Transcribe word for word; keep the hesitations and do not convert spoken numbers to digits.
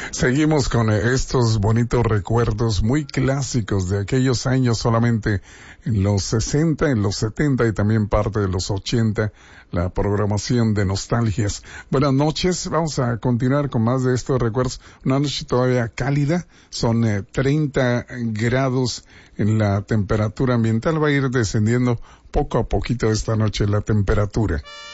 Seguimos con estos bonitos recuerdos muy clásicos de aquellos años, solamente en los sesenta, en los setenta y también parte de los ochenta, la programación de nostalgias. Buenas noches, vamos a continuar con más de estos recuerdos. Una noche todavía cálida, son eh, treinta grados en la temperatura ambiental, va a ir descendiendo poco a poquito esta noche la temperatura.